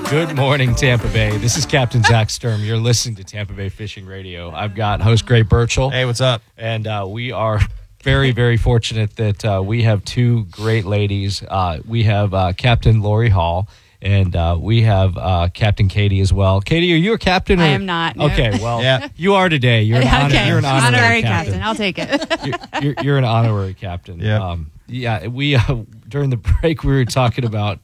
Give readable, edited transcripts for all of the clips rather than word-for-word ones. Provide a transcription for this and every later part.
Good morning, Tampa Bay. This is Captain Zach Sturm. You're listening to Tampa Bay Fishing Radio. I've got host Gray Burchell. Hey, what's up? And we are very, very fortunate that we have two great ladies. We have Captain Lori Hall, and we have Captain Katie as well. Katie, are you a captain? I am not. No. Okay, well, you are today. You're an honorary captain. I'll take it. You're an honorary captain. Yeah. We during the break we were talking about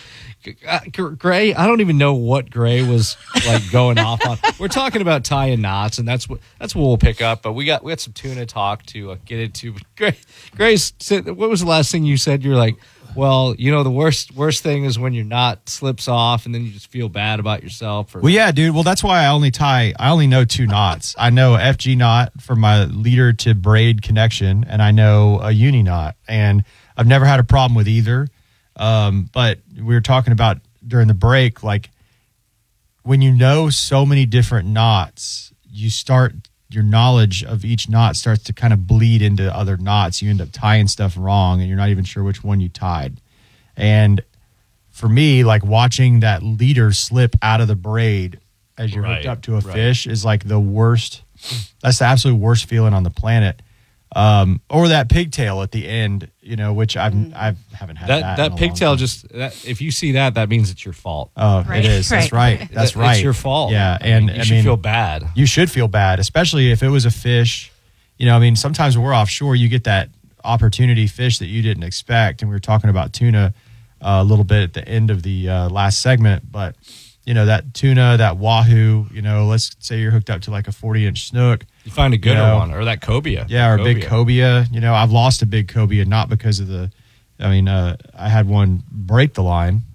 Gray. I don't even know what Gray was like going off on. We're talking about tying knots, and that's what we'll pick up. But we got some tuna talk to get into. Grace, what was the last thing you said? You're like, well, you know, the worst thing is when your knot slips off, and then you just feel bad about yourself. Well, yeah, dude. Well, that's why I only know two knots. I know FG knot for my leader to braid connection, and I know a uni knot, and I've never had a problem with either. But we were talking about during the break, like when you know so many different knots, your knowledge of each knot starts to kind of bleed into other knots. You end up tying stuff wrong and you're not even sure which one you tied. And for me, like watching that leader slip out of the braid as you're hooked up to a fish is like the worst. That's the absolute worst feeling on the planet. Or that pigtail at the end, you know, which I haven't had that. That pigtail if you see that means it's your fault. Oh, right. It is. That's right. That's right. It's your fault. Yeah. And you should feel bad. You should feel bad, especially if it was a fish. You know, I mean, sometimes when we're offshore, you get that opportunity fish that you didn't expect. And we were talking about tuna a little bit at the end of the last segment, but you know, that tuna, that wahoo, you know, let's say you're hooked up to like a 40-inch snook. You find a gooder one, or that cobia. Yeah, or a big cobia. You know, I've lost a big cobia, not because of I had one break the line.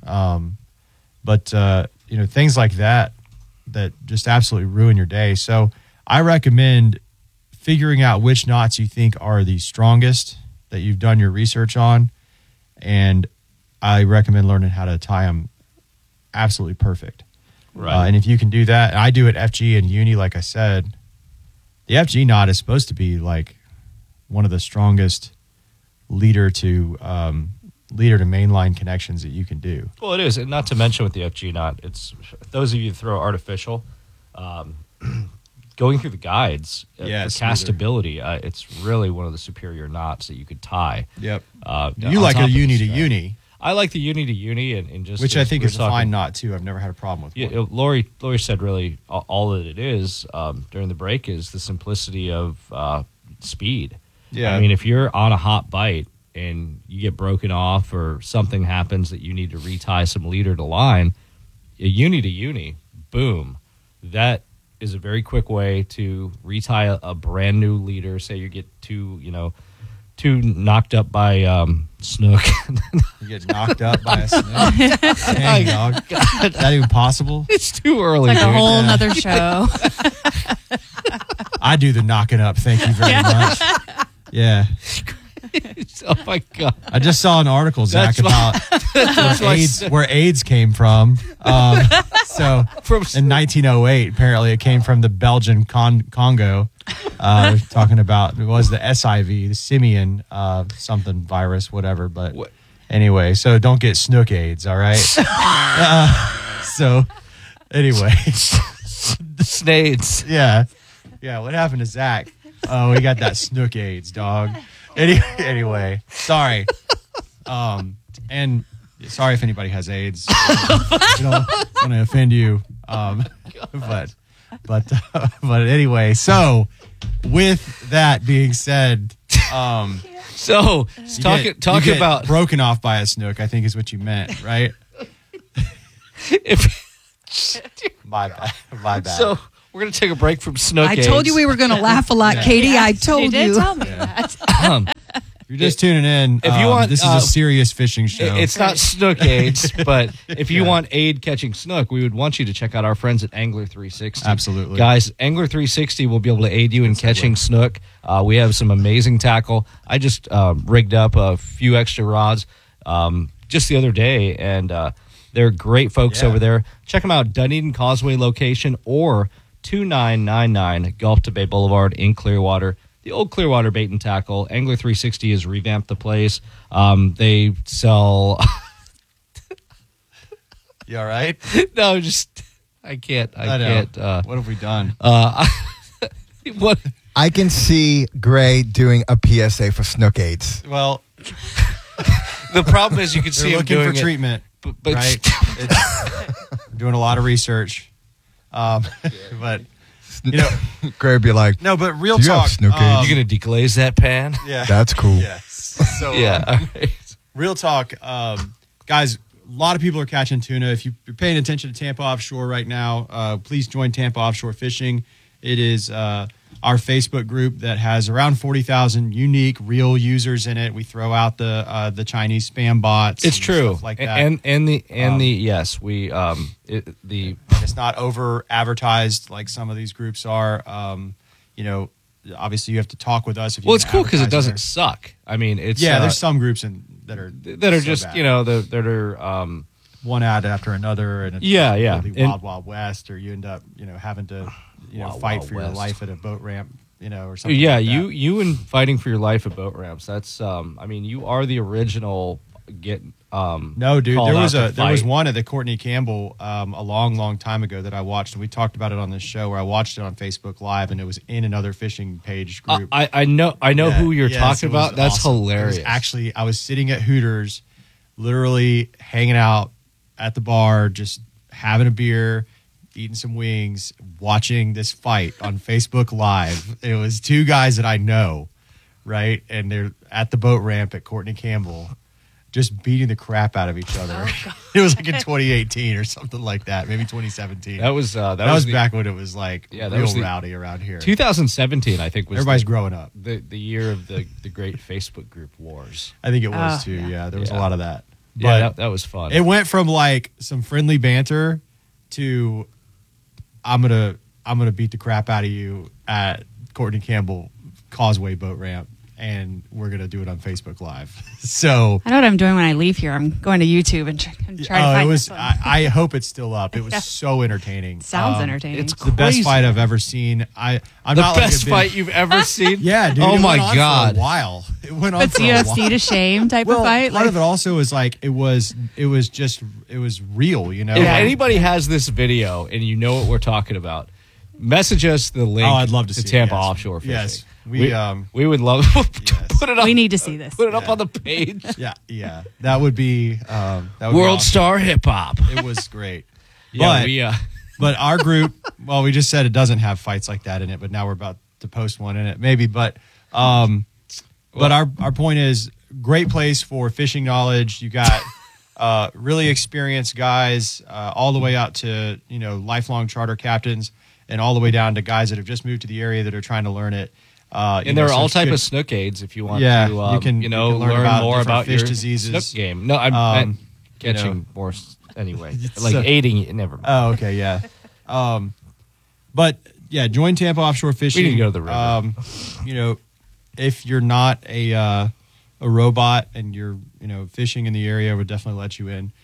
But you know, things like that just absolutely ruin your day. So I recommend figuring out which knots you think are the strongest that you've done your research on. And I recommend learning how to tie them absolutely perfect. Right. And if you can do that, I do it FG and uni, like I said. The FG knot is supposed to be like one of the strongest leader to mainline connections that you can do. Well, it is, and not to mention with the FG knot, it's those of you who throw artificial, going through the guides, the castability, it's really one of the superior knots that you could tie. Yep. You like a uni to uni. I like the uni to uni, and just which I think is a fine knot too. I've never had a problem with. Yeah, Lori said really all that it is during the break is the simplicity of speed. Yeah, I mean, if you're on a hot bite and you get broken off or something happens that you need to retie some leader to line, a uni to uni, boom, that is a very quick way to retie a brand new leader. Say you get two knocked up by snook. You get knocked up by a snook? Dang, dog. Is that even possible? It's too early. It's like a whole nother show. I do the knocking up. Thank you very much. Yeah. Oh, my God. I just saw an article, Zach, about where AIDS came from. So in 1908, apparently it came from the Belgian Congo. Talking about, it was the SIV, the simian something virus, whatever. But anyway, so don't get snook AIDS, all right? So anyway. The snades. Yeah. Yeah, what happened to Zach? Oh, he got that snook AIDS, dog. Anyway, sorry. And sorry if anybody has AIDS. I don't want to offend you. But anyway, so with that being said, so talking about broken off by a snook, I think is what you meant, right? My bad. So we're gonna take a break from snook. I told you we were gonna laugh a lot, Katie. I told you. Did tell me that. If you're just tuning in, if you want, this is a serious fishing show. It's not snook aids, but if you want aid catching snook, we would want you to check out our friends at Angler 360. Absolutely. Guys, Angler 360 will be able to aid you in catching snook. We have some amazing tackle. I just rigged up a few extra rods just the other day, and they're great folks over there. Check them out, Dunedin Causeway location or 2999 Gulf to Bay Boulevard in Clearwater. The old Clearwater Bait and Tackle. Angler 360 has revamped the place. They sell You all right? No, just I can't. I know. can't. What have we done? What? I can see Gray doing a PSA for Snookades. Well, The problem is you can see they're him looking doing for it, treatment, but right? I'm doing a lot of research. But, you know, Gray would be like, no, but real Do you have talk. Snookades? you're gonna deglaze that pan. Yeah. that's cool. Yes. So, Yeah. All right. real talk, guys. A lot of people are catching tuna. If you're paying attention to Tampa Offshore right now, please join Tampa Offshore Fishing. It is our Facebook group that has around 40,000 unique, real users in it. We throw out the Chinese spam bots. It's and true. stuff like that. And the yes, we the And it's not over advertised like some of these groups are. You know, obviously you have to talk with us. If you well, it's wanna cool because it advertise doesn't there. suck. I mean, it's Yeah, there's some groups that are so just bad. you know that are one ad after another, and it's Yeah, yeah. really And- wild, wild west, or you end up having to Wild, fight Wild for your West. life at a boat ramp, or something. yeah. like that. You and fighting for your life at boat ramps. That's I mean, you are the original get. No, dude. called There out was to there was fight. one at the Courtney Campbell a long time ago that I watched, and we talked about it on this show. Where I watched it on Facebook Live, and it was in another fishing page group. I know Yeah, who you're yes, talking it was about. That's awesome. hilarious. It was actually, I was sitting at Hooters, literally hanging out at the bar, just having a beer, eating some wings, watching this fight on Facebook Live. It was two guys that I know, right? And they're at the boat ramp at Courtney Campbell, just beating the crap out of each other. It was like in 2018 or something like that, maybe 2017. that was that was the- back when it was like Yeah, that real was the- rowdy around here. 2017. I think was Everybody's the, growing up. the year of the great Facebook group wars. I think it was Oh, too. yeah. Yeah, there was a Yeah. lot of that. Yeah, But that was fun. it went from like some friendly banter to I'm gonna beat the crap out of you at Courtney Campbell Causeway boat ramp, and we're gonna do it on Facebook Live. So I know what I'm doing when I leave here. I'm going to YouTube and try to find it was. this one. I hope it's still up. It was Yeah. so entertaining. Sounds entertaining. it's The best crazy. fight I've ever seen. I'm The not like a best big- fight you've ever seen. Yeah, dude. Oh it my went on God. For a while. It went on Puts for a while. UFC to shame type Well, of fight. part of it also was like it was real. If Yeah. anybody has this video and you know what we're talking about, message us the link. Oh, I'd love to see it, Tampa yes. Offshore Fishing. Yes. we would love put it up. We need to see this. Put it up on the page. Yeah, that would be that would be World awesome. Star Hip Hop. It was great. Yeah, but, we but our group, well, we just said it doesn't have fights like that in it, but now we're about to post one in it, maybe. But our point is great place for fishing knowledge. You got really experienced guys all the way out to lifelong charter captains, and all the way down to guys that have just moved to the area that are trying to learn it. and there are all type of snook aids if you want Yeah, to you can learn learn about more different about fish your diseases. snook game. No, I'm catching more anyway. Like So- aiding it. Never mind. Oh, okay, yeah. But yeah, join Tampa Offshore Fishing. We need to go to the river. If you're not a robot and you're fishing in the area, I would definitely let you in.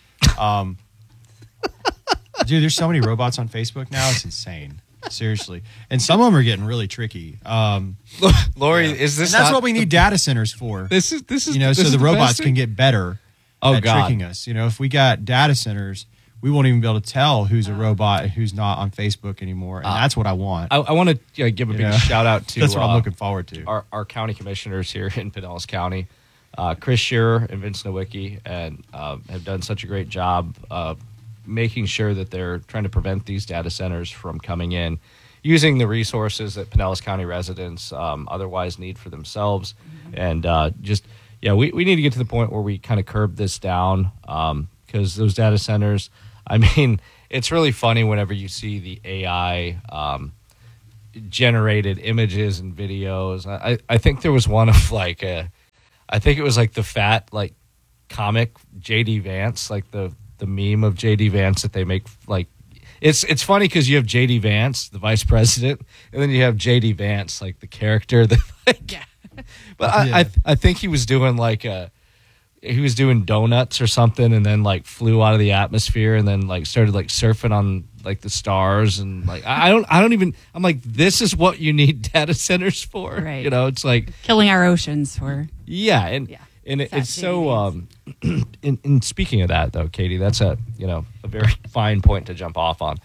Dude, there's so many robots on Facebook now; it's insane. Seriously, and some of them are getting really tricky. Lori, is this And that's not what we need data centers for. This is this So is the best robots thing? can get better Oh, at God. tricking us. If we got data centers, we won't even be able to tell who's a robot and who's not on Facebook anymore. And that's what I want. I want to give a big know? shout out to That's what I'm looking forward to. our county commissioners here in Pinellas County, Chris Shearer and Vince Nowicki, and have done such a great job making sure that they're trying to prevent these data centers from coming in, using the resources that Pinellas County residents otherwise need for themselves. And we need to get to the point where we kind of curb this down because those data centers, I mean, it's really funny whenever you see the AI generated images and videos. I think there was one of I think it was like the fat comic JD Vance, like the meme of JD Vance that they make it's funny because you have JD Vance, the vice president, and then you have JD Vance, like the character that but I think he was doing he was doing donuts or something, and then flew out of the atmosphere, and then started surfing on the stars, and I don't even. I'm like, this is what you need data centers for, Right. It's like Killing our oceans for. yeah, and And it's Fascinating. so. In speaking of that, though, Katie, that's a very fine point to jump off on.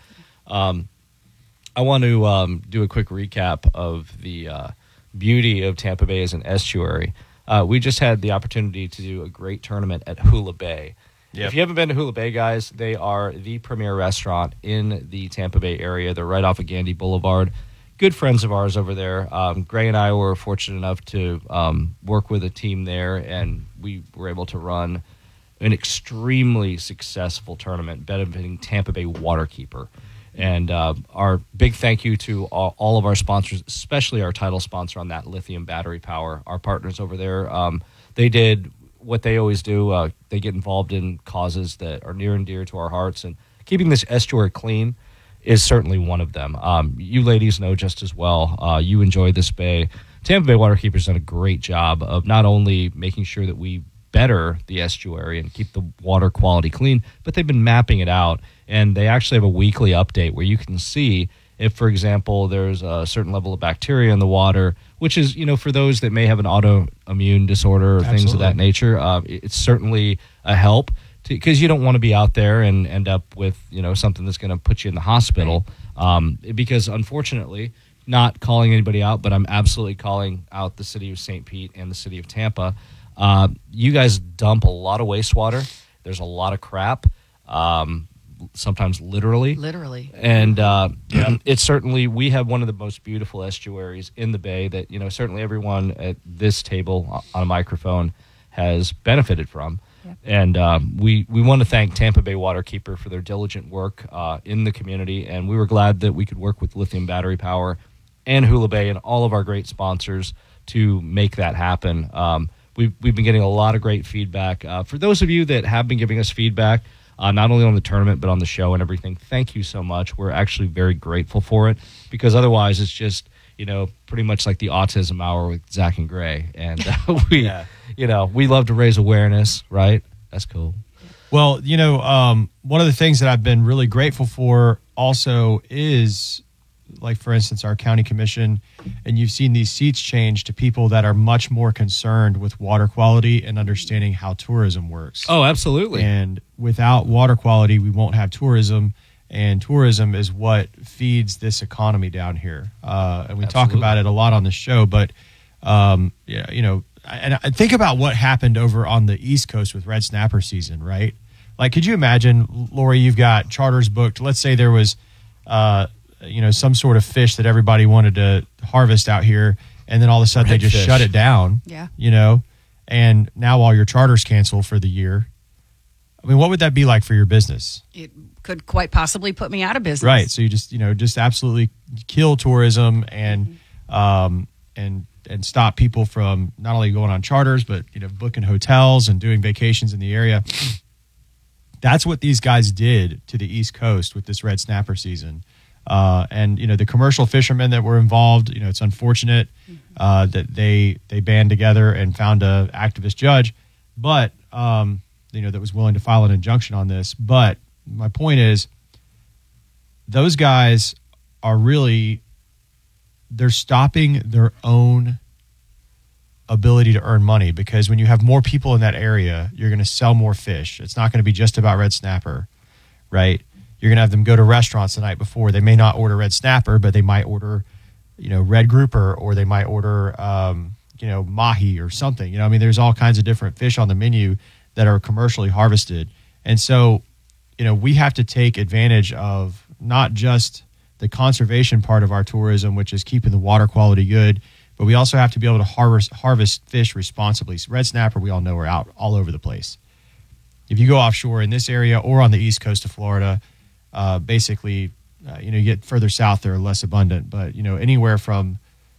I want to do a quick recap of the beauty of Tampa Bay as an estuary. We just had the opportunity to do a great tournament at Hula Bay. Yep. If you haven't been to Hula Bay, guys, they are the premier restaurant in the Tampa Bay area. They're right off of Gandy Boulevard. Good friends of ours over there. Gray and I were fortunate enough to work with a team there, and we were able to run an extremely successful tournament benefiting Tampa Bay Waterkeeper. And our big thank you to all of our sponsors, especially our title sponsor on that, Lithium Battery Power, our partners over there. They did what they always do. They get involved in causes that are near and dear to our hearts, and keeping this estuary clean is certainly one of them. You ladies know just as well. You enjoy this bay. Tampa Bay Waterkeeper's done a great job of not only making sure that we better the estuary and keep the water quality clean, but they've been mapping it out, and they actually have a weekly update where you can see if, for example, there's a certain level of bacteria in the water, which is, for those that may have an autoimmune disorder or things of that nature, it's certainly a help, because you don't want to be out there and end up with, something that's going to put you in the hospital. Because unfortunately, not calling anybody out, but I'm absolutely calling out the city of St. Pete and the city of Tampa. You guys dump a lot of wastewater. There's a lot of crap, sometimes literally. And it's certainly, we have one of the most beautiful estuaries in the bay that, certainly everyone at this table on a microphone has benefited from. Yep. And we want to thank Tampa Bay Waterkeeper for their diligent work in the community. And we were glad that we could work with Lithium Battery Power and Hula Bay and all of our great sponsors to make that happen. We've been getting a lot of great feedback. For those of you that have been giving us feedback, not only on the tournament, but on the show and everything, thank you so much. We're actually very grateful for it, because otherwise it's just, pretty much like the Autism Hour with Zach and Gray. And we love to raise awareness, right? That's cool. Well, one of the things that I've been really grateful for also is, like, for instance, our county commission, and you've seen these seats change to people that are much more concerned with water quality and understanding how tourism works. Oh, absolutely. And without water quality, we won't have tourism, and tourism is what feeds this economy down here. And we talk about it a lot on the show, but and I think about what happened over on the East Coast with red snapper season, right? Like, could you imagine, Lori, you've got charters booked. Let's say there was some sort of fish that everybody wanted to harvest out here, and then all of a sudden they just shut it down. Yeah. And now all your charters cancel for the year. I mean, what would that be like for your business? It could quite possibly put me out of business. Right. So you just absolutely kill tourism and stop people from not only going on charters, but booking hotels and doing vacations in the area. That's what these guys did to the East Coast with this red snapper season. And the commercial fishermen that were involved, it's unfortunate that they band together and found a activist judge, but that was willing to file an injunction on this. But my point is, those guys are they're stopping their own ability to earn money, because when you have more people in that area, you're going to sell more fish. It's not going to be just about red snapper, right? You're going to have them go to restaurants the night before. They may not order red snapper, but they might order, red grouper, or they might order, mahi or something. There's all kinds of different fish on the menu that are commercially harvested. And so, we have to take advantage of not just the conservation part of our tourism, which is keeping the water quality good, but we also have to be able to harvest fish responsibly. So red snapper, we all know, are out all over the place. If you go offshore in this area or on the east coast of Florida, basically, you get further south, they're less abundant. But, anywhere from,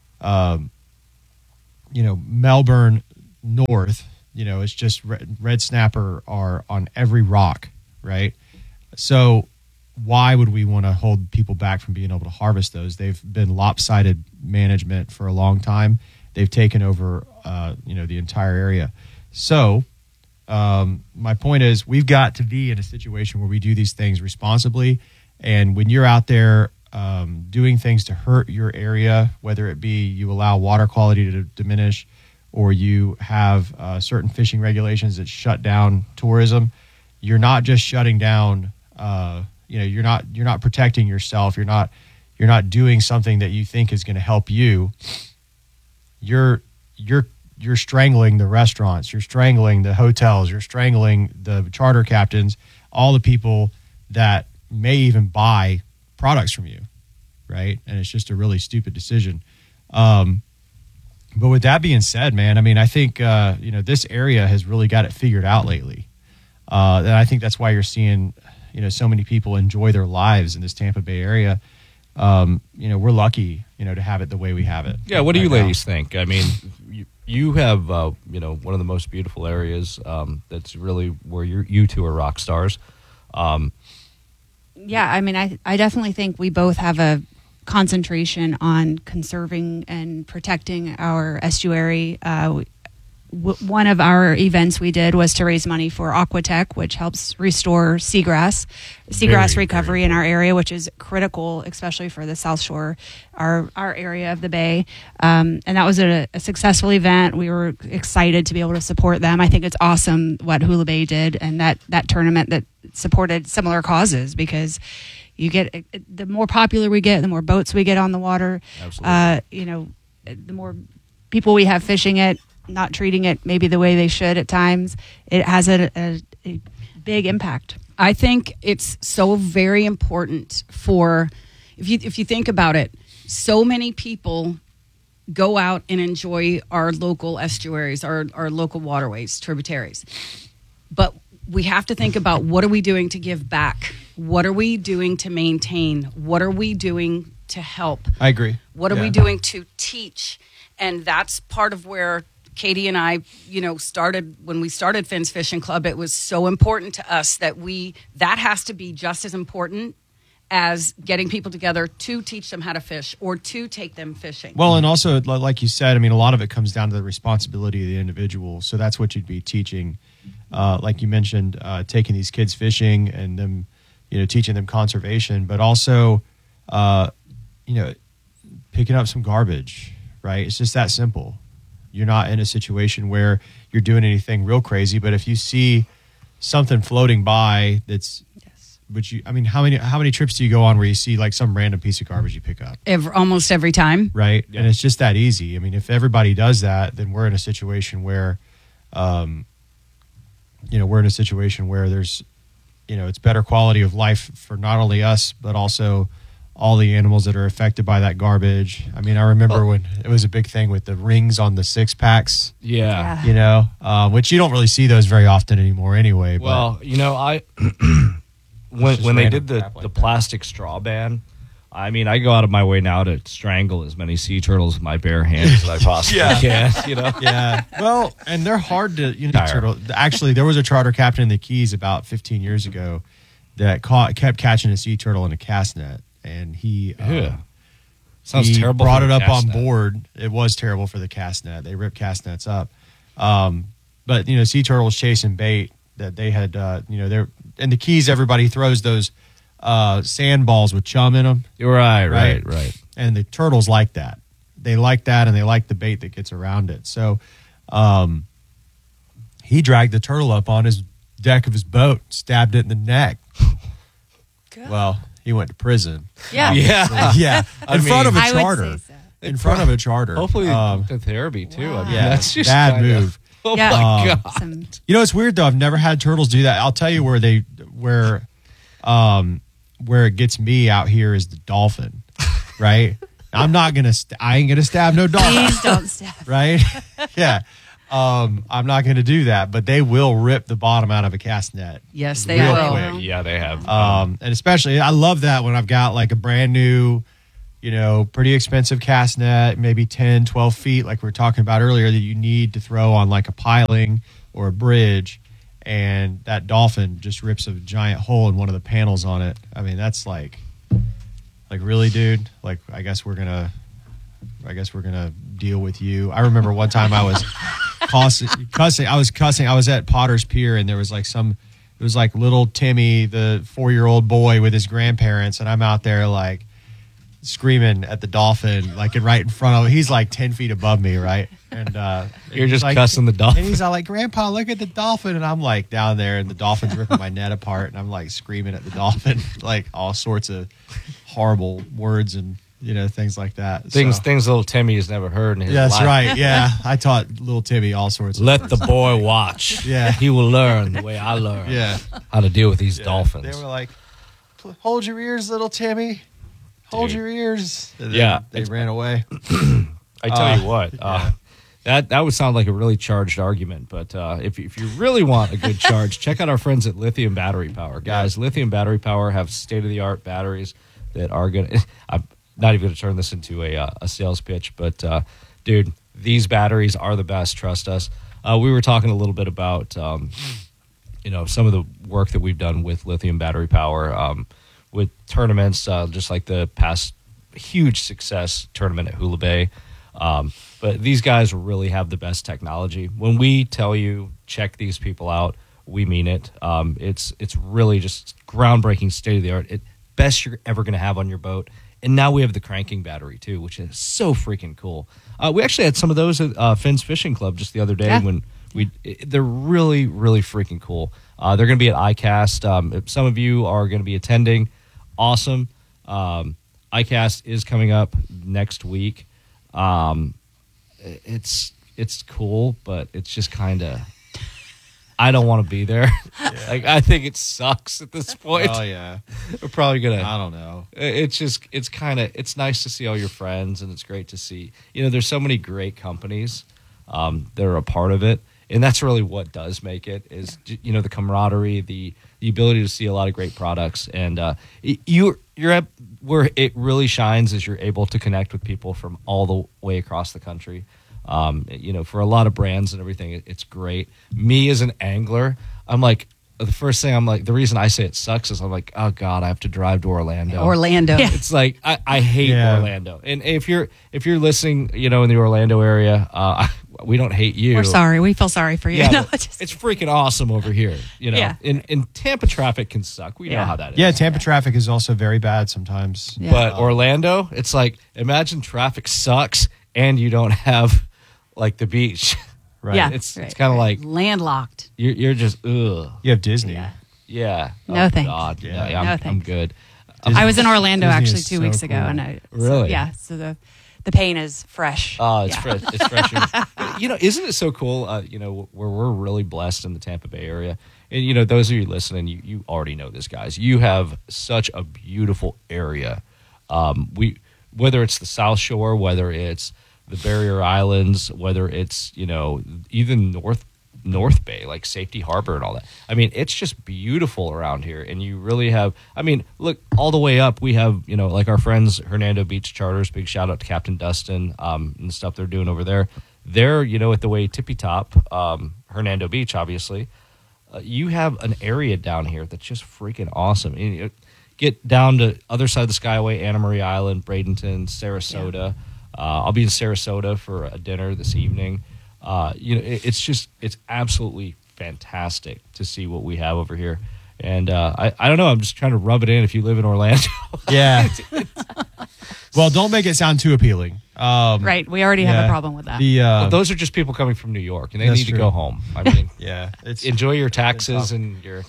Melbourne north, it's just red snapper are on every rock, right? So why would we want to hold people back from being able to harvest those? They've been lopsided management for a long time. They've taken over, the entire area. So my point is, we've got to be in a situation where we do these things responsibly. And when you're out there doing things to hurt your area, whether it be you allow water quality to diminish, or you have certain fishing regulations that shut down tourism, you're not just shutting down. You're not protecting yourself. You're not doing something that you think is going to help you. You're strangling the restaurants. You're strangling the hotels. You're strangling the charter captains. All the people that may even buy products from you, right? And it's just a really stupid decision. But with that being said, man, I mean, I think this area has really got it figured out lately, and I think that's why you're seeing so many people enjoy their lives in this Tampa Bay area. We're lucky, to have it the way we have it. Yeah. What do you right now. ladies think? I mean, you have one of the most beautiful areas. That's really where you two are rock stars. Yeah, I mean, I definitely think we both have a concentration on conserving and protecting our estuary. One of our events we did was to raise money for Aquatech, which helps restore seagrass recovery in our area, which is critical, especially for the South Shore, our area of the Bay. And that was a successful event. We were excited to be able to support them. I think it's awesome what Hula Bay did and that tournament that supported similar causes, because you get the more popular we get, the more boats we get on the water. Absolutely. The more people we have fishing it, not treating it maybe the way they should at times, it has a big impact. I think it's so very important for, if you think about it, so many people go out and enjoy our local estuaries, our local waterways, tributaries. But we have to think about, what are we doing to give back? What are we doing to maintain? What are we doing to help? I agree. What are we doing to teach? And that's part of where Katie and I, started when we started Finn's Fishing Club. It was so important to us that that has to be just as important as getting people together to teach them how to fish or to take them fishing. Well, and also, like you said, I mean, a lot of it comes down to the responsibility of the individual. So that's what you'd be teaching. Like you mentioned, taking these kids fishing and them, teaching them conservation, but also, picking up some garbage, right? It's just that simple. You're not in a situation where you're doing anything real crazy, but if you see something floating by that's, how many trips do you go on where you see like some random piece of garbage you pick up? Almost every time. Right. Yeah. And it's just that easy. I mean, if everybody does that, then we're in a situation where, there's, it's better quality of life for not only us, but also all the animals that are affected by that garbage. I mean, I remember when it was a big thing with the rings on the 6-packs. Yeah. Which you don't really see those very often anymore anyway. Well, I when they did the plastic straw ban, I mean, I go out of my way now to strangle as many sea turtles with my bare hands as I possibly can. Yeah. Well, and they're hard to turtle. Actually, there was a charter captain in the Keys about 15 years ago that kept catching a sea turtle in a cast net. And he terrible. Brought it up on board. It was terrible for the cast net. They ripped cast nets up. But sea turtles chasing bait that they had. They're in the Keys. Everybody throws those sandballs with chum in them. Right. And the turtles like that. They like that, and they like the bait that gets around it. So, he dragged the turtle up on his deck of his boat, stabbed it in the neck. Good. Well, he went to prison. Yeah. Yeah. In front of a I would charter. say so. In front of a charter. Hopefully to therapy too. Wow. I mean, Yeah, that's just bad move. Oh Yeah. my God. Some- It's weird though. I've never had turtles do that. I'll tell you where it gets me out here is the dolphin, right? I ain't gonna stab no dolphin, Please don't stab. right? Yeah. I'm not going to do that, but they will rip the bottom out of a cast net. Yes, they real will. quick. Yeah, they have. And especially, I love that when I've got like a brand new, pretty expensive cast net, maybe 10, 12 feet, like we were talking about earlier, that you need to throw on like a piling or a bridge. And that dolphin just rips a giant hole in one of the panels on it. I mean, that's like really, dude? Like, I guess we're going to deal with you. I remember one time I was cussing. I was at Potter's Pier, and there was like it was like little Timmy, the 4-year-old boy with his grandparents, and I'm out there like, screaming at the dolphin, like right in front of him. He's like 10 feet above me, right? And You're he's just like, cussing the dolphin. And he's all like, Grandpa, look at the dolphin. And I'm like down there, and the dolphin's ripping my net apart, and I'm like screaming at the dolphin, like all sorts of horrible words and things like that. Things So- little Timmy has never heard in his Yeah, life. that's right. Yeah, I taught little Timmy all sorts of Let words. the boy watch. Yeah. He will learn the way I learned Yeah. how to deal with these dolphins. They were like, hold your ears, little Timmy. Hold Dude. your ears. And then Yeah. They ran away. I tell you what, that would sound like a really charged argument. But if you really want a good charge, check out our friends at Lithium Battery Power. Guys, Lithium Battery Power have state-of-the-art batteries that are going to... I'm not even going to turn this into a sales pitch, but, dude, these batteries are the best. Trust us. We were talking a little bit about, some of the work that we've done with Lithium Battery Power, with tournaments, just like the past huge success tournament at Hula Bay. But these guys really have the best technology. When we tell you check these people out, we mean it. It's really just groundbreaking, state of the art. Best you're ever going to have on your boat. And now we have the cranking battery too, which is so freaking cool. We actually had some of those at Finn's Fishing Club just the other day when they're really, really freaking cool. They're going to be at ICAST. If some of you are going to be attending, awesome. ICAST is coming up next week. It's cool, but it's just kind of, I don't want to be there. Like, I think it sucks at this point. Oh, yeah. We're probably going to. I don't know. It's nice to see all your friends, and it's great to see, there's so many great companies that are a part of it. And that's really what does make it is, the camaraderie, the ability to see a lot of great products. And you're at where it really shines is you're able to connect with people from all the way across the country. For a lot of brands and everything, it's great. Me as an angler, I'm like, the first thing I'm like, the reason I say it sucks is I'm like, oh God, I have to drive to Orlando. Yeah. It's like I hate Orlando. And if you're listening, in the Orlando area, we don't hate you. We're sorry. We feel sorry for you. Yeah, No, but it's freaking awesome over here. Yeah. And Tampa traffic can suck. We know Yeah. how that is. Yeah, Tampa traffic is also very bad sometimes. Yeah. But Orlando, it's like, imagine traffic sucks and you don't have like the beach. Right. Yeah. It's Right, kind of like Landlocked. you're just ugh. You have Disney. Yeah. Yeah. No Oh, thanks. God. Yeah. Yeah, No I'm thanks. good. I was in Orlando Disney actually is 2 so weeks ago, cool. and Really? so the pain is fresh. Oh, it's Yeah. fresh. It's fresh. Isn't it so cool? Where we're really blessed in the Tampa Bay area, and those of you listening, you already know this, guys. You have such a beautiful area. Whether it's the South Shore, whether it's the Barrier Islands, whether it's even North Bay, like Safety Harbor and all that. I mean, it's just beautiful around here, and you really have. I mean, look all the way up. We have like our friends Hernando Beach Charters. Big shout out to Captain Dustin and the stuff they're doing over there. They're at the way tippy top, Hernando Beach, obviously. You have an area down here that's just freaking awesome. And, get down to other side of the Skyway, Anna Marie Island, Bradenton, Sarasota. I'll be in Sarasota for a dinner this evening. It's absolutely fantastic to see what we have over here. And I don't know. I'm just trying to rub it in if you live in Orlando. Yeah. Well, don't make it sound too appealing. Right. We already have a problem with that. But those are just people coming from New York, and they That's need to true. go home. I mean, yeah. It's enjoy your taxes tough. and your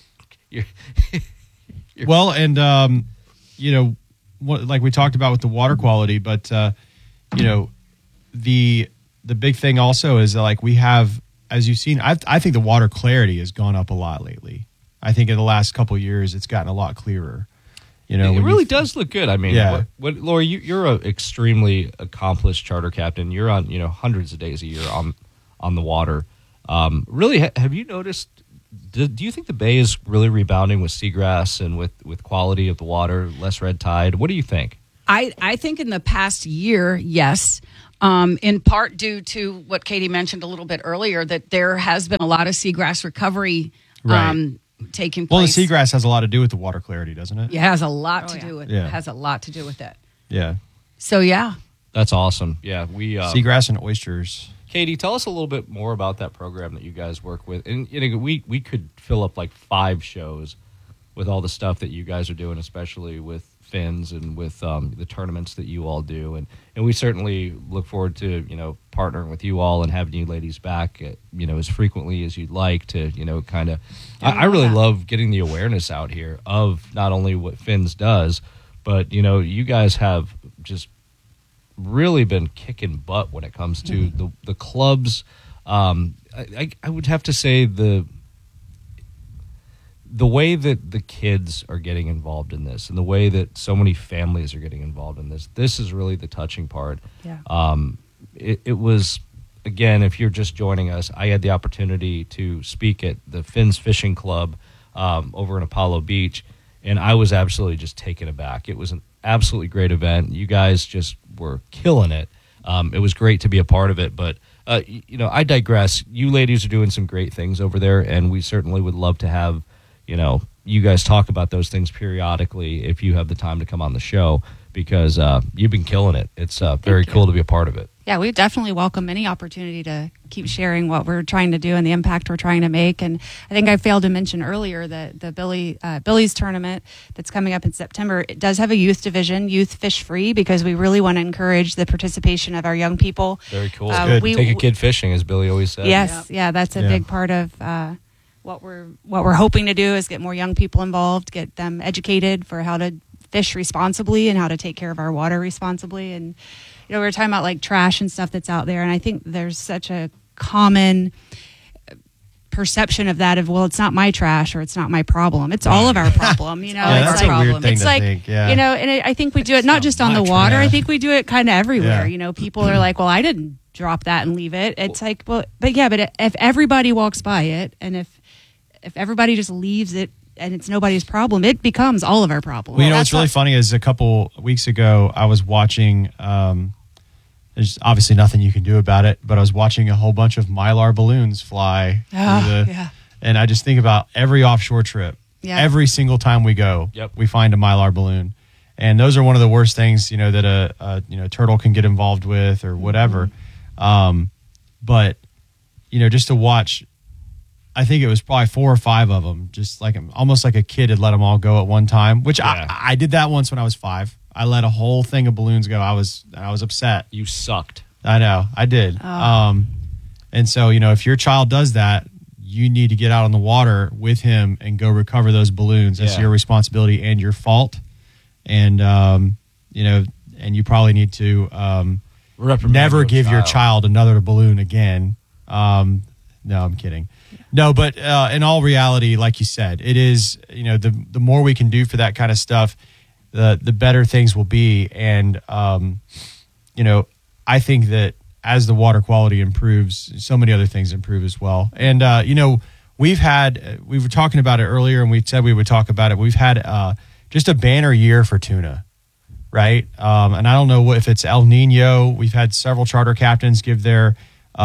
Well, and like we talked about with the water quality, but the big thing also is that, like, we have, as you've seen, I think the water clarity has gone up a lot lately. I think in the last couple of years, it's gotten a lot clearer. it when really you- does look good. I mean, Yeah. Lori, you're an extremely accomplished charter captain. You're on hundreds of days a year on the water. Really, have you noticed? Do you think the bay is really rebounding with seagrass and with quality of the water, less red tide? What do you think? I think in the past year, yes, in part due to what Katie mentioned a little bit earlier, that there has been a lot of seagrass recovery Right. taking Well, the place. seagrass has a lot to do with the water clarity, doesn't it? It has a lot to yeah. do with Yeah. it. Has a lot to do with it. Yeah. So yeah, That's awesome. Yeah, we Seagrass and oysters. Katie, tell us a little bit more about that program that you guys work with. And we could fill up like 5 shows with all the stuff that you guys are doing, especially with Fins and with the tournaments that you all do, and we certainly look forward to partnering with you all and having you ladies back as frequently as you'd like to kind of. I really love getting the awareness out here of not only what Fins does, but you guys have just really been kicking butt when it comes to the clubs. I would have to say the way that the kids are getting involved in this and the way that so many families are getting involved in this is really the touching part. Yeah. It was, again, if you're just joining us, I had the opportunity to speak at the Fins Fishing Club over in Apollo Beach, and I was absolutely just taken aback. It was an absolutely great event. You guys just were killing it. It was great to be a part of it, but I digress. You ladies are doing some great things over there, and we certainly would love to have you guys talk about those things periodically if you have the time to come on the show, because you've been killing it. It's very cool to be a part of it. Yeah, we definitely welcome any opportunity to keep sharing what we're trying to do and the impact we're trying to make. And I think I failed to mention earlier that the Billy's tournament that's coming up in September, it does have a youth division, Youth Fish Free, because we really want to encourage the participation of our young people. Very cool. Take a kid fishing, as Billy always said. Yes, yeah, that's a big part of what we're hoping to do is get more young people involved, get them educated for how to fish responsibly and how to take care of our water responsibly. And we were talking about like trash and stuff that's out there, and I think there's such a common perception of that well, it's not my trash or it's not my problem. It's all of our problem. Yeah, it's that's like a weird thing to think. Yeah. And I think we do it not just on the water. I think we do it kind of everywhere. Yeah. People are like, well, I didn't drop that and leave it. It's like, well, but if everybody walks by it, and if everybody just leaves it and it's nobody's problem, it becomes all of our problem. Well, what's really funny is a couple weeks ago, I was watching, there's obviously nothing you can do about it, but I was watching a whole bunch of Mylar balloons fly. And I just think about every offshore trip, every single time we go, we find a Mylar balloon. And those are one of the worst things, that a turtle can get involved with or whatever. But, just to watch, I think it was probably 4 or 5 of them, just like almost like a kid had let them all go at one time, which I did that once when I was 5. I let a whole thing of balloons go. I was upset. You sucked. I know. I did. And so, if your child does that, you need to get out on the water with him and go recover those balloons. That's your responsibility and your fault. And, and you probably need to never give your child another balloon again. No, I'm kidding. No, but in all reality, like you said, it is, the more we can do for that kind of stuff, the better things will be. And, I think that as the water quality improves, so many other things improve as well. And, we were talking about it earlier and we said we would talk about it. We've had just a banner year for tuna, right? And I don't know if it's El Nino. We've had several charter captains give their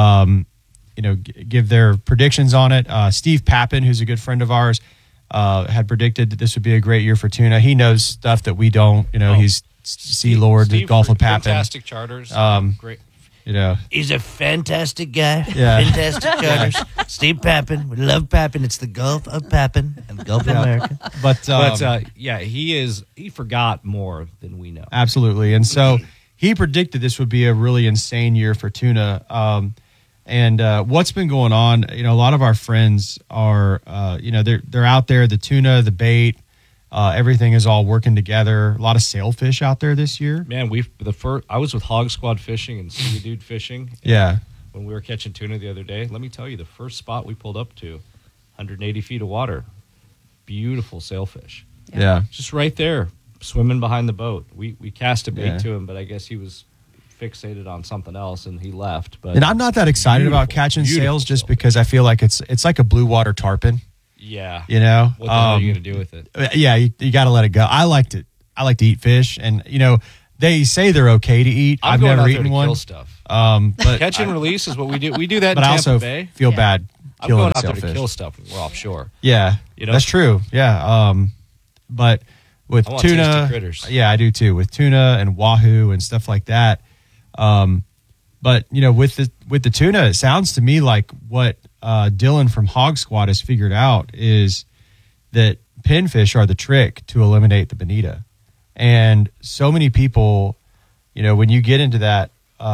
give their predictions on it. Steve Pappin, who's a good friend of ours, had predicted that this would be a great year for tuna. He knows stuff that we don't. He's Sea Lord, the Gulf of Pappin. Fantastic charters. Great. He's a fantastic guy. Yeah. Fantastic charters. Steve Pappin. We love Pappin. It's the Gulf of Pappin and the Gulf of America. But he forgot more than we know. Absolutely. And so he predicted this would be a really insane year for tuna. And what's been going on, a lot of our friends are, they're out there, the tuna, the bait, everything is all working together. A lot of sailfish out there this year. Man, I was with Hog Squad Fishing and Sea Dude Fishing. Yeah. When we were catching tuna the other day, let me tell you, the first spot we pulled up to, 180 feet of water, beautiful sailfish. Yeah. Just right there, swimming behind the boat. We cast a bait to him, but I guess he was fixated on something else and he left. But and I'm not that excited about catching sails just because I feel like it's like a blue water tarpon. Yeah. What the hell are you going to do with it? Yeah, you got to let it go. I like to eat fish, and they say they're okay to eat. I've never eaten one. Kill stuff. But catch and release is what we do. We do that but in I Tampa also Bay. feel bad I'm killing going out there sailfish. to kill stuff when we're offshore. Yeah, that's true. Yeah, but with I want tuna, tasty critters. yeah, I do too. With tuna and wahoo and stuff like that. But with the tuna, it sounds to me like what Dylan from Hog Squad has figured out is that pinfish are the trick to eliminate the bonita. And so many people, when you get into that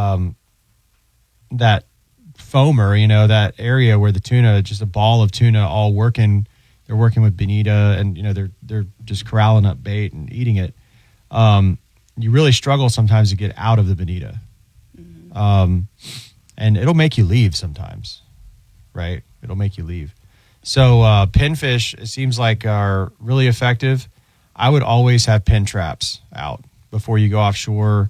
that foamer, that area where the tuna, just a ball of tuna all working, they're working with bonita and, they're just corralling up bait and eating it. You really struggle sometimes to get out of the bonita. And it'll make you leave sometimes, right? It'll make you leave. So pinfish, it seems like, are really effective. I would always have pin traps out before you go offshore.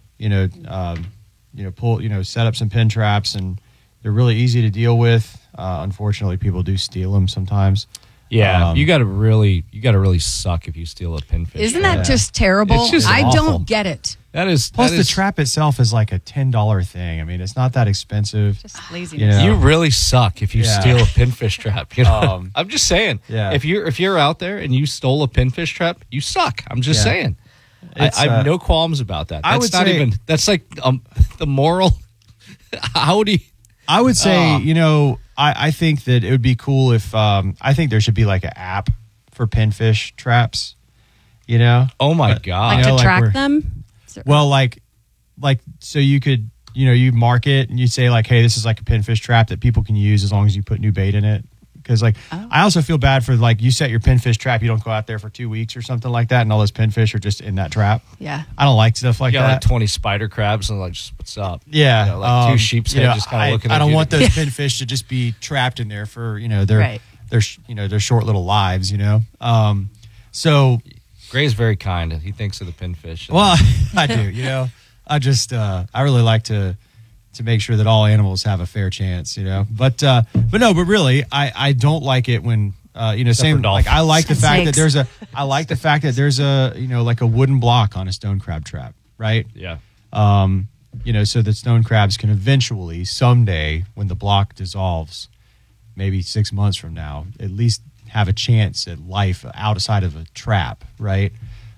Set up some pin traps, and they're really easy to deal with. Unfortunately, people do steal them sometimes. Yeah, you got to really suck if you steal a pinfish. Isn't that just terrible? It's just I awful. don't get it. That is. Plus, the trap itself is like a $10 thing. I mean, it's not that expensive. Just laziness. You really suck if you steal a pinfish trap. I'm just saying. Yeah. If you're out there and you stole a pinfish trap, you suck. I'm just saying. I have no qualms about that. I would say, That's like the moral. How do you? I would say, I think that it would be cool if I think there should be like an app for pinfish traps. Oh my god! Like to track where- them? Well, like so you could, you mark it and you say like, hey, this is like a pinfish trap that people can use as long as you put new bait in it. Because I also feel bad for you set your pinfish trap, you don't go out there for 2 weeks or something like that, and all those pinfish are just in that trap. Yeah. I don't like stuff like You got that. like 20 spider crabs and just what's up? Yeah, Like two sheep's head just kind of looking at I you. don't want those pinfish to just be trapped in there for their Right. their short little lives. So Gray's very kind. He thinks of the pinfish. well, I do. I just I really like to make sure that all animals have a fair chance. But really, I don't like it when same. for Like I like the fact that Snakes. there's a like a wooden block on a stone crab trap, right? Yeah. So that stone crabs can eventually, someday, when the block dissolves, maybe 6 months from now, at least have a chance at life outside of a trap, right?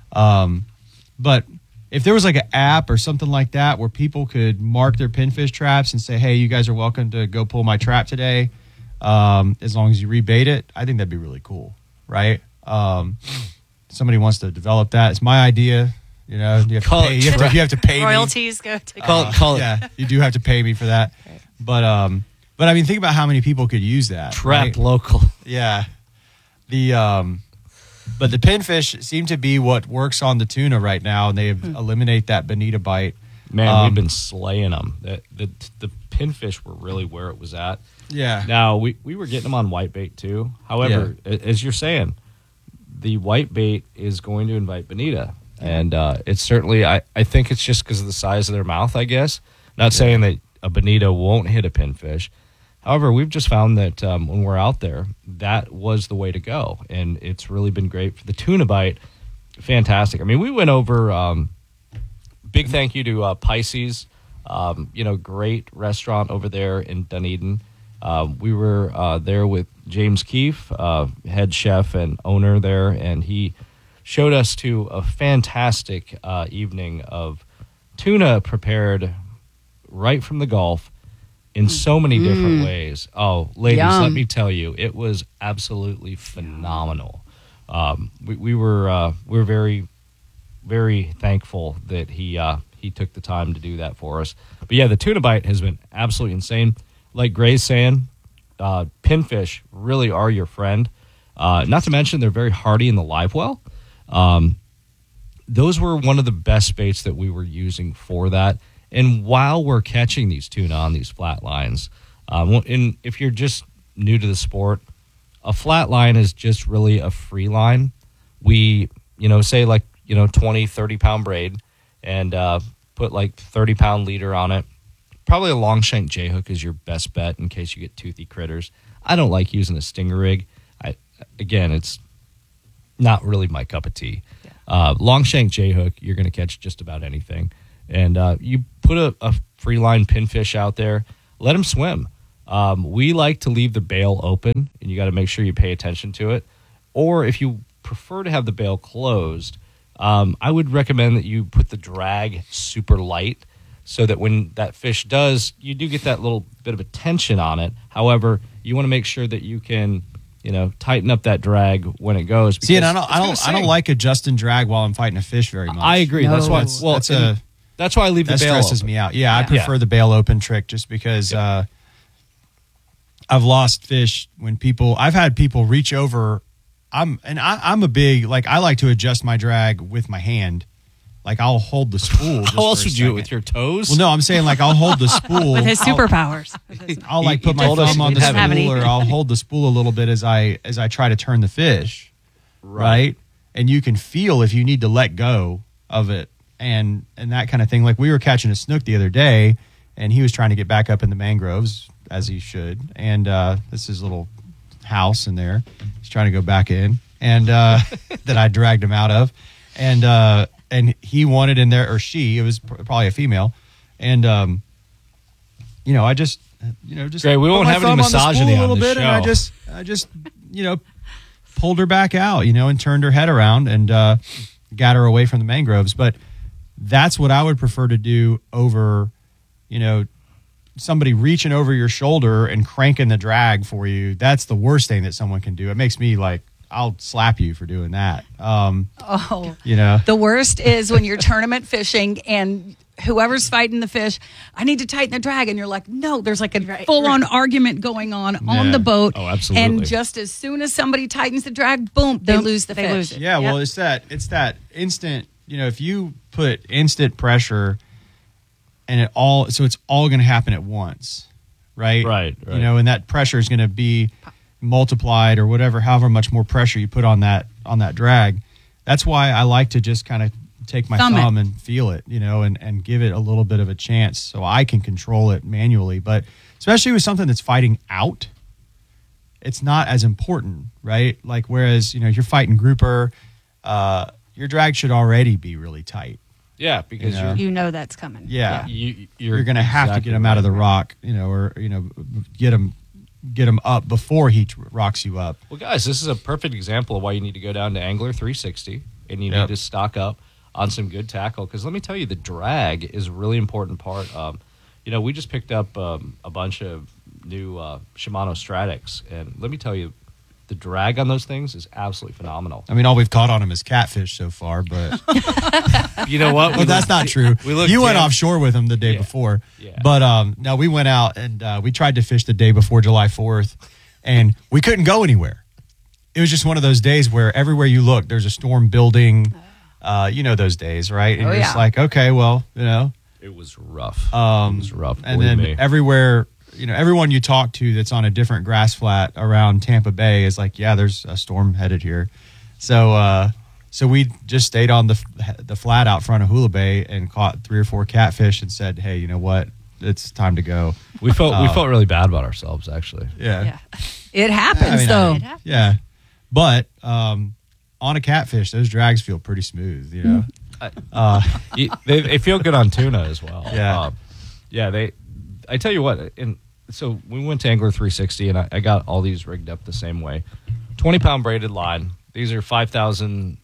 But if there was like an app or something like that where people could mark their pinfish traps and say, hey, you guys are welcome to go pull my trap today, as long as you rebait it, I think that'd be really cool, right? Somebody wants to develop that. It's my idea. You have to Call pay, it you have to pay me. Royalties go to Call it Yeah, you do have to pay me for that. But I mean, think about how many people could use that. trap right? local. Yeah. But the pinfish seem to be what works on the tuna right now, and they eliminate that bonita bite. Man, we've been slaying them. The pinfish were really where it was at. Yeah. Now, we were getting them on whitebait too. However, as you're saying, the whitebait is going to invite bonita. And it's certainly, I think it's just because of the size of their mouth, I guess. Not saying that a bonita won't hit a pinfish. However, we've just found that when we're out there, that was the way to go. And it's really been great for the tuna bite. Fantastic. I mean, we went over, big thank you to Pisces, great restaurant over there in Dunedin. We were there with James Keefe, head chef and owner there, and he showed us to a fantastic evening of tuna prepared right from the Gulf in so many different ways. Oh, ladies, Yum. let me tell you, it was absolutely phenomenal. We were very, very thankful that he took the time to do that for us. But yeah, the tuna bite has been absolutely insane. Like Gray's saying, pinfish really are your friend. Not to mention they're very hardy in the live well. Those were one of the best baits that we were using for that. And while we're catching these tuna on these flat lines, and if you're just new to the sport, a flat line is just really a free line. We, say 20, 30 pound braid and put like 30 pound leader on it. Probably a long shank J hook is your best bet in case you get toothy critters. I don't like using a stinger rig. Again, it's not really my cup of tea. Long shank J hook, you're going to catch just about anything. And you put a free line pinfish out there, let them swim. We like to leave the bail open, and you got to make sure you pay attention to it. Or if you prefer to have the bail closed, I would recommend that you put the drag super light so that when that fish does, you do get that little bit of a tension on it. However, you want to make sure that you can, tighten up that drag when it goes. See, and because I it's don't gonna like adjusting drag while I'm fighting a fish very much. I agree. No. That's why. That's- Well, that's and a- that's why I leave That the bail stresses open. me out. Yeah, I Yeah. prefer the bail open trick just because I've lost fish when I've had people reach over. I'm a big, I like to adjust my drag with my hand. Like I'll hold the spool. just How else for a would you do it second. with your toes? Well, no, I'm saying I'll hold the spool. with his superpowers. I'll He put my told us thumb he on the didn't have any. spool, or I'll hold the spool a little bit as I try to turn the fish. Right. And you can feel if you need to let go of it and that kind of thing. Like we were catching a snook the other day, and he was trying to get back up in the mangroves as he should. And this is his little house in there. He's trying to go back in, and that I dragged him out of, and he wanted in there, or she. It was probably a female, and I just Great, we put won't my have any thumb on the misogyny spool a on little this bit, and show. I just pulled her back out, and turned her head around and got her away from the mangroves. But that's what I would prefer to do over, somebody reaching over your shoulder and cranking the drag for you. That's the worst thing that someone can do. It makes me I'll slap you for doing that. Oh, The the worst is when you're tournament fishing and whoever's fighting the fish, I need to tighten the drag. And you're like, no, there's like a full-on argument going on the boat. Oh, absolutely. And just as soon as somebody tightens the drag, boom, they lose the they fish. lose it. Yeah, well, it's that instant, if you put instant pressure and it's all going to happen at once, right? Right. And that pressure is going to be multiplied or whatever, however much more pressure you put on that drag. That's why I like to just kind of take my thumb and feel it, and give it a little bit of a chance so I can control it manually. But especially with something that's fighting out, it's not as important, right? Like, whereas, if you're fighting grouper, your drag should already be really tight. Yeah, because You know that's coming. Yeah. you're Going to have to get him out of the rock, or get him up before he rocks you up. Well, guys, this is a perfect example of why you need to go down to Angler 360 and you Yep. need to stock up on some good tackle. Because let me tell you, the drag is a really important part. We just picked up a bunch of new Shimano Stratics, and let me tell you, the drag on those things is absolutely phenomenal. I mean, all we've caught on him is catfish so far, but You know what? well, that's not true. You went damn- offshore with him the day Yeah. before. Yeah. But no, we went out and we tried to fish the day before July 4th, and we couldn't go anywhere. It was just one of those days where everywhere you look, there's a storm building. Those days, right? And Oh, you're just yeah. like, okay, well, It was rough. it was rough. And believe then me. everywhere, everyone you talk to that's on a different grass flat around Tampa Bay is like, yeah, there's a storm headed here. So we just stayed on the flat out front of Hula Bay and caught 3 or 4 catfish and said, hey, you know what? It's time to go. we felt really bad about ourselves, actually. Yeah. It happens, I mean, though. It happens. Yeah. But on a catfish, those drags feel pretty smooth, They feel good on tuna as well. Yeah. I tell you what, so we went to Angler 360, and I got all these rigged up the same way. 20-pound braided line. These are 5,000.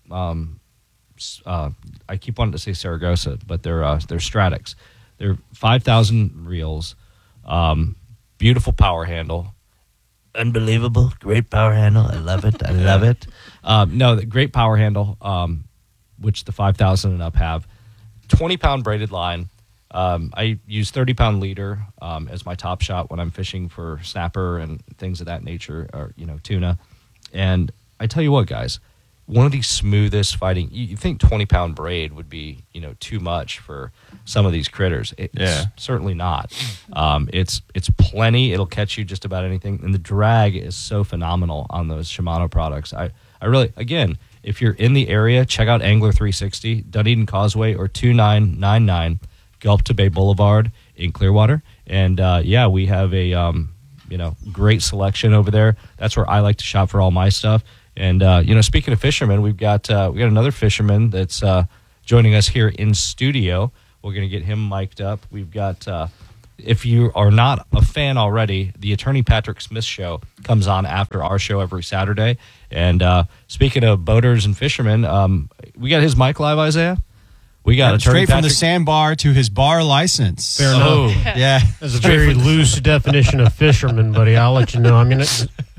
I keep wanting to say Saragossa, but they're Stratics. They're 5,000 reels. Beautiful power handle. Unbelievable. Great power handle. I love it. I love it. No, the great power handle, which the 5,000 and up have. 20-pound braided line. I use 30-pound leader as my top shot when I'm fishing for snapper and things of that nature, or tuna. And I tell you what, guys, one of the smoothest fighting. You think 20-pound braid would be too much for some of these critters? It's certainly not. It's plenty. It'll catch you just about anything, and the drag is so phenomenal on those Shimano products. I really, again, if you're in the area, check out Angler 360, Dunedin Causeway, or 2999 Gulf Bay Boulevard in Clearwater. And we have a great selection over there. That's where I like to shop for all my stuff. And speaking of fishermen, we got another fisherman that's joining us here in studio. We're going to get him mic'd up. We've got, if you are not a fan already, the Attorney Patrick Smith show comes on after our show every Saturday. And speaking of boaters and fishermen, we got his mic live, Isaiah. We got straight from the sandbar to his bar license. Fair Oh, enough. Yeah. That's a very loose definition of fisherman, buddy. I'll let you know. I mean,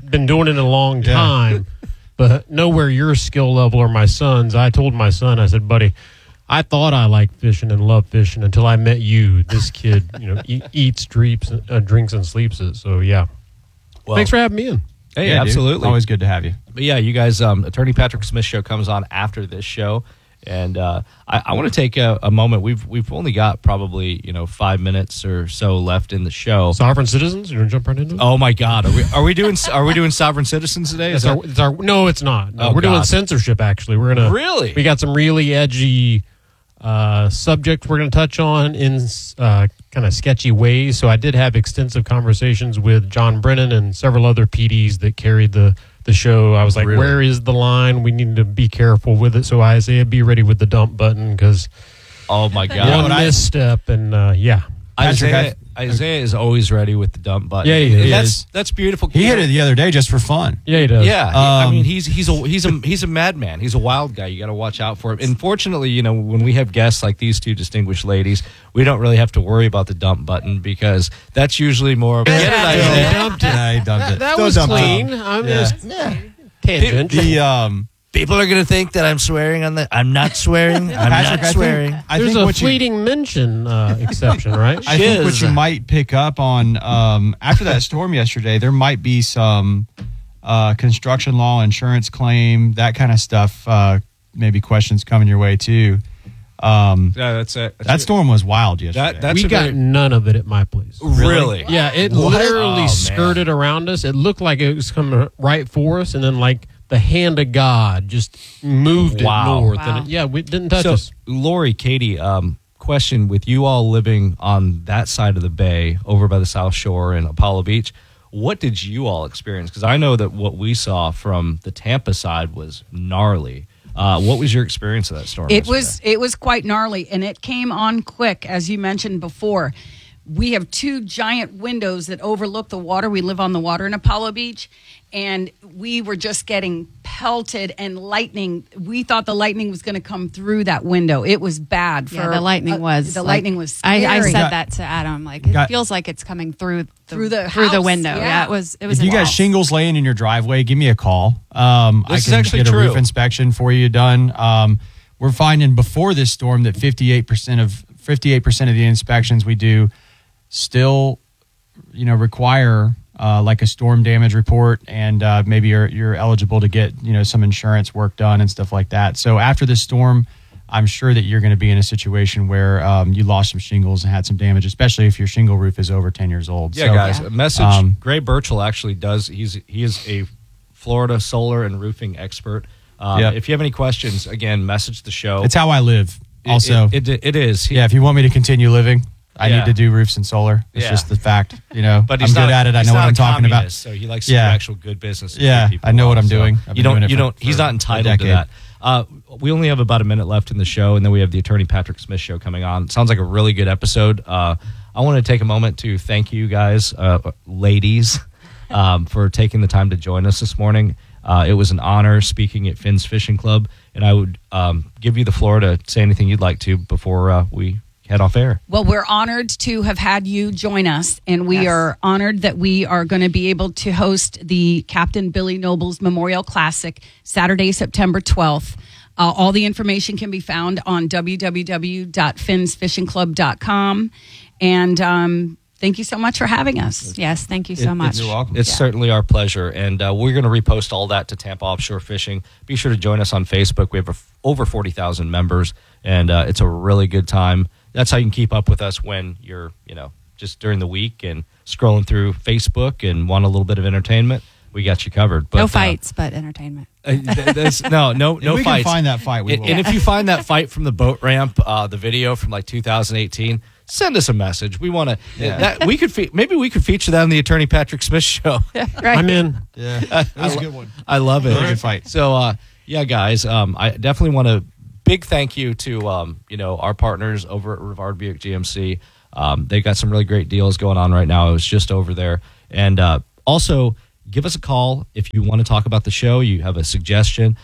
been doing it a long time, but nowhere your skill level or my son's. I told my son, I said, buddy, I thought I liked fishing and loved fishing until I met you. This kid, eats, drinks, and sleeps it. So, yeah. Well, thanks for having me in. Hey, Yeah, dude. absolutely. Always good to have you. But yeah, you guys, Attorney Patrick Smith show comes on after this show. And I want to take a moment. We've only got probably 5 minutes or so left in the show. Sovereign citizens? You want to jump right into it? Oh my God, are we doing sovereign citizens today? No, it's not. No, Oh, we're doing God. censorship. Actually, we're gonna Really? We got some really edgy subjects we're gonna touch on in kind of sketchy ways. So I did have extensive conversations with John Brennan and several other PDs that carried the show. I was like, Really? where is the line? We need to be careful with it. So Isaiah, be ready with the dump button because Oh my God, one misstep and Isaiah is always ready with the dump button. Yeah, he is. That's beautiful. He hit it the other day just for fun. yeah, he does. Yeah, I mean he's a madman. He's a wild guy. You got to watch out for him. And fortunately, when we have guests like these two distinguished ladies, we don't really have to worry about the dump button because that's usually more of Yeah, Isaiah. he dumped it. Yeah, he dumped it. That Still was dumped it. clean. I'm just tangent. The People are going to think that I'm swearing on the. I'm not swearing. I'm Patrick, not swearing. I There's think a what you fleeting mention exception, right? I think what Shiz. you might pick up on after that storm yesterday, there might be some construction law, insurance claim, that kind of stuff. Maybe questions coming your way too. Yeah, that's it. That storm was wild yesterday. That's we a got very- none of it at my place. Really? Yeah, it What? literally Oh, man. skirted around us. It looked like it was coming right for us, and then like the hand of God just moved Wow. it north. Wow. And it didn't touch So, us. Lori, Katie, question: with you all living on that side of the bay, over by the South Shore in Apollo Beach, what did you all experience? Because I know that what we saw from the Tampa side was gnarly. What was your experience of that storm? It yesterday? was quite gnarly, and it came on quick, as you mentioned before. We have two giant windows that overlook the water. We live on the water in Apollo Beach, and we were just getting pelted and lightning. We thought the lightning was going to come through that window. It was bad. Yeah, the lightning was. lightning was scary. I said Got- that to Adam. Like it got- feels like it's coming through Through the through the house, window. yeah. Yeah, it was. It was. If you got intense. shingles laying in your driveway, give me a call. I This is can actually get a true. roof inspection for you done. We're finding before this storm that 58% of the inspections we do still, require like a storm damage report, and maybe you're eligible to get some insurance work done and stuff like that. So after this storm, I'm sure that you're going to be in a situation where you lost some shingles and had some damage, especially if your shingle roof is over 10 years old. Yeah, So, guys. Yeah. A message. Gray Burchell actually does. He is a Florida solar and roofing expert. Yep. If you have any questions, again, message the show. It's how I live. Also, it is. yeah, if you want me to continue living, I Yeah. need to do roofs and solar. It's Yeah. just the fact, But I'm he's good not, at it. I he's know what not I'm a talking about. communist, So he likes to Yeah. do actual good business. And Yeah, treat people I know well. what I'm So doing. I've You been doing don't. it He's for not a entitled to decade. that. We only have about a minute left in the show, and then we have the Attorney Patrick Smith show coming on. Sounds like a really good episode. I want to take a moment to thank you guys, ladies, for taking the time to join us this morning. It was an honor speaking at Finn's Fishing Club, and I would give you the floor to say anything you'd like to before we head off air. Well, we're honored to have had you join us, and we Yes. are honored that we are going to be able to host the Captain Billy Nobles Memorial Classic Saturday, September 12th. All the information can be found on www.finsfishingclub.com. And thank you so much for having us. Yes, thank you so much. You're welcome. It's certainly our pleasure, and we're going to repost all that to Tampa Offshore Fishing. Be sure to join us on Facebook. We have over 40,000 members, and it's a really good time. That's how you can keep up with us when you're, just during the week and scrolling through Facebook and want a little bit of entertainment. We got you covered. But, No fights, but entertainment. no If we fights. can find that fight, we And, will. and if you find that fight from the boat ramp, the video from like 2018, send us a message. We want to. That we could maybe we could feature that on the Attorney Patrick Smith show. Right. I'm in. Yeah, that was a good one. I love it. Very good fight. So, yeah, guys, I definitely want to big thank you to our partners over at Rivard Buick GMC. They got some really great deals going on right now. I was just over there, and also. Give us a call if you want to talk about the show. You have a suggestion,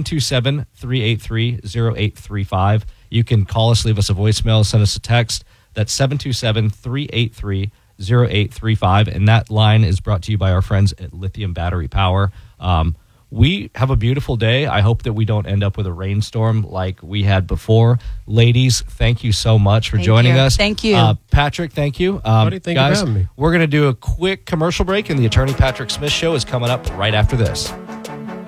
727-383-0835. You can call us, leave us a voicemail, send us a text. That's 727-383-0835. 0835. And that line is brought to you by our friends at Lithium Battery Power. We have a beautiful day. I hope that we don't end up with a rainstorm like we had before. Ladies, thank you so much for Thank joining you. us. Thank you. Patrick, thank you. Buddy, thank you for guys, having me. we're going to do a quick commercial break, and the Attorney Patrick Smith Show is coming up right after this.